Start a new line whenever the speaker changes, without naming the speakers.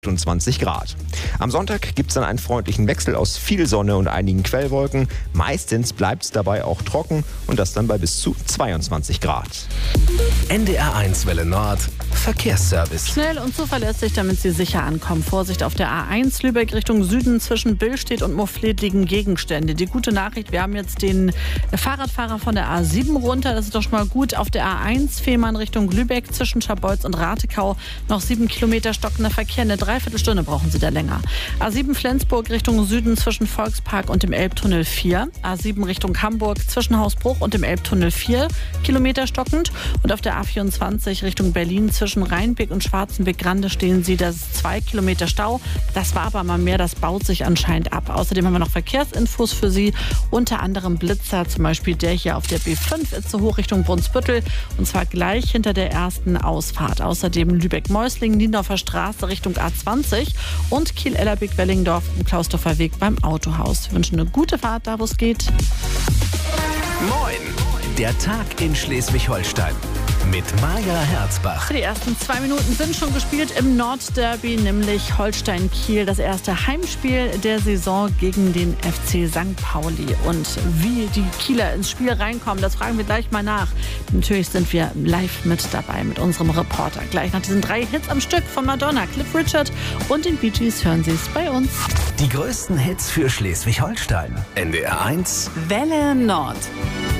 28 Grad. Am Sonntag gibt es dann einen freundlichen Wechsel aus viel Sonne und einigen Quellwolken. Meistens bleibt es dabei auch trocken und das dann bei bis zu 22 Grad.
NDR1 Welle Nord Verkehrsservice.
Schnell und zuverlässig, damit Sie sicher ankommen. Vorsicht auf der A1 Lübeck Richtung Süden. Zwischen Billstedt und Mofflet liegen Gegenstände. Die gute Nachricht, wir haben jetzt den Fahrradfahrer von der A7 runter. Das ist doch schon mal gut. Auf der A1 Fehmarn Richtung Lübeck zwischen Scharbeutz und Ratekau noch 7 Kilometer stockender Verkehr. Eine Dreiviertelstunde brauchen Sie da länger. A7 Flensburg Richtung Süden zwischen Volkspark und dem Elbtunnel 4. A7 Richtung Hamburg zwischen Hausbruch und dem Elbtunnel 4 Kilometer stockend. Und auf der A24 Richtung Berlin zwischen Rheinbeck und Schwarzenbeck-Grande stehen Sie, das ist 2 Kilometer Stau. Das war aber mal mehr, das baut sich anscheinend ab. Außerdem haben wir noch Verkehrsinfos für Sie, unter anderem Blitzer, zum Beispiel der hier auf der B5 Itzehoe Richtung Brunsbüttel und zwar gleich hinter der ersten Ausfahrt. Außerdem Lübeck-Meusling, Niendorfer Straße Richtung A20 und Kiel-Ellerbeck-Wellingdorf im Klausdorfer Weg beim Autohaus. Wir wünschen eine gute Fahrt da, wo es geht.
Moin, der Tag in Schleswig-Holstein mit Maja Herzbach.
Die ersten 2 Minuten sind schon gespielt im Nordderby, nämlich Holstein-Kiel, das erste Heimspiel der Saison gegen den FC St. Pauli. Und wie die Kieler ins Spiel reinkommen, das fragen wir gleich mal nach. Natürlich sind wir live mit dabei mit unserem Reporter. Gleich nach diesen 3 Hits am Stück von Madonna, Cliff Richard und den Bee Gees hören Sie es bei uns.
Die größten Hits für Schleswig-Holstein. NDR1
Welle Nord.